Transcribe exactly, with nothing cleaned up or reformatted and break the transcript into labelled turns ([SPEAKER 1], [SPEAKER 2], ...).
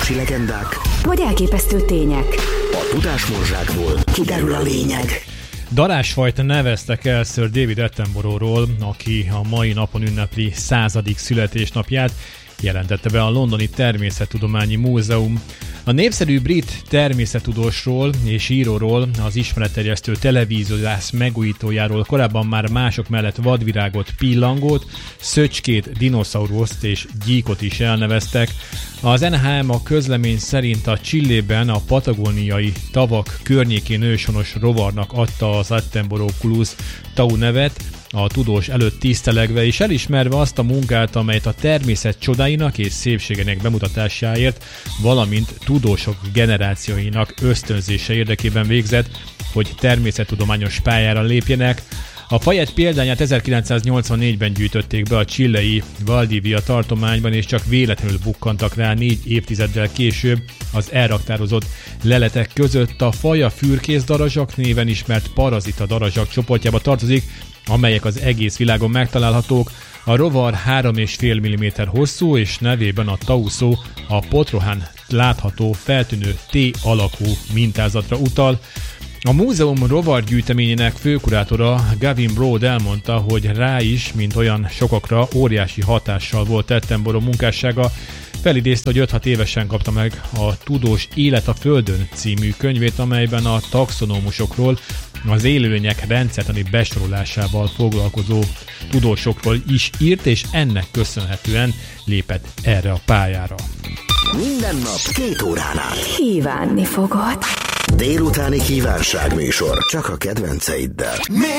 [SPEAKER 1] városi legendák,
[SPEAKER 2] vagy elképesztő tények.
[SPEAKER 1] a tudásmorzsákból kiderül a lényeg.
[SPEAKER 3] Darásfajt neveztek el Sir David Attenborough-ról, aki a mai napon ünnepli századik születésnapját, jelentette be a Londoni Természettudományi Múzeum. A népszerű brit természettudósról és íróról, az ismeretterjesztő televíziózász megújítójáról korábban már mások mellett vadvirágot, pillangót, szöcskét, dinoszauruszt és gyíkot is elneveztek. Az en há em a közlemény szerint a Chilében a patagóniai tavak környékén őshonos rovarnak adta az Attenborough tau nevet, a tudós előtt tisztelegve és elismerve azt a munkát, amelyet a természet csodáinak és szépségének bemutatásáért, valamint tudósok generációinak ösztönzése érdekében végzett, hogy természettudományos pályára lépjenek. A fajed példányát ezerkilencszáznyolcvannégyben gyűjtötték be a chilei Valdivia tartományban, és csak véletlenül bukkantak rá négy évtizeddel később az elraktározott leletek között. A faj a fürkészdarazsak néven ismert parazita darazsak csoportjába tartozik, amelyek az egész világon megtalálhatók. A rovar három egész öt milliméter hosszú, és nevében a tau szó a potrohán látható feltűnő T-alakú mintázatra utal. A múzeum rovargyűjteményének főkurátora Gavin Broad elmondta, hogy rá is, mint olyan sokakra, óriási hatással volt Attenborough munkássága. Felidézte, hogy öt-hat évesen kapta meg a Tudós Élet a Földön című könyvét, amelyben a taxonómusokról, az élőlények rendszertani besorolásával foglalkozó tudósokról is írt, és ennek köszönhetően lépett erre a pályára.
[SPEAKER 1] Minden nap két órán át.
[SPEAKER 2] Kívánni fogod.
[SPEAKER 1] Délutáni kívánságműsor csak a kedvenceiddel.